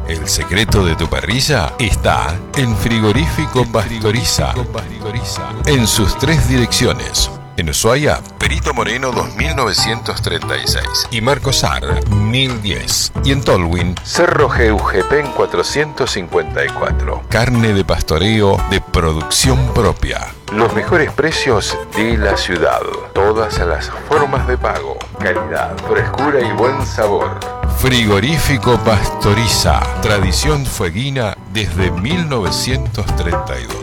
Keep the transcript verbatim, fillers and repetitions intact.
El secreto de tu parrilla está en Frigorífico Pastoriza, en sus tres direcciones. En Ushuaia, Perito Moreno dos mil novecientos treinta y seis y Marcos Ar mil diez. Y en Tolwyn, Cerro Jeugepén cuatrocientos cincuenta y cuatro. Carne de pastoreo de producción propia. Los mejores precios de la ciudad. Todas las formas de pago. Calidad, frescura y buen sabor. Frigorífico Pastoriza. Tradición fueguina desde mil novecientos treinta y dos.